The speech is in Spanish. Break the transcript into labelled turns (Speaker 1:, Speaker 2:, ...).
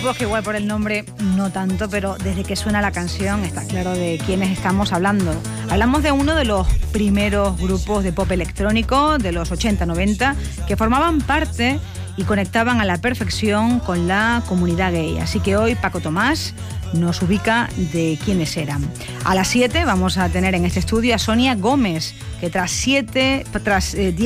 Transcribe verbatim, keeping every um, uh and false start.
Speaker 1: grupos que igual por el nombre no tanto, pero desde que suena la canción está claro de quiénes estamos hablando. Hablamos de uno de los primeros grupos de pop electrónico de los ochenta noventa que formaban parte y conectaban a la perfección con la comunidad gay. Así que hoy Paco Tomás nos ubica de quiénes eran. A las siete vamos a tener en este estudio a Sonia Gómez, que tras siete, tras eh, diez